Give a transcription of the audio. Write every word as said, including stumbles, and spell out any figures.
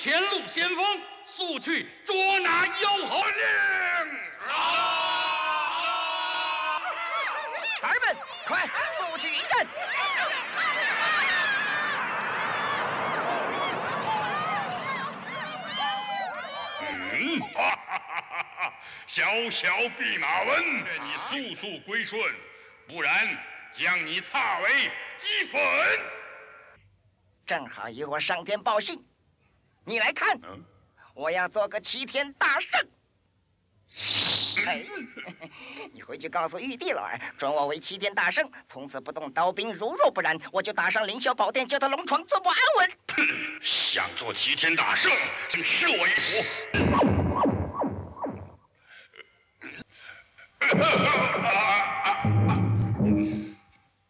前路先锋，速去捉拿妖猴。 令！ 儿们，快速去迎战！ 嗯，哈哈哈哈哈！小小弼马温，愿你速速归顺，不然将你踏为齑粉。 正好有我上天报信，你来看， 嗯、 我要做个齐天大圣。哎，你回去告诉玉帝老儿，准我为齐天大圣，从此不动刀兵，如若不然，我就打上凌霄宝殿，叫他龙床坐不安稳。 想做齐天大圣，请吃我一斧。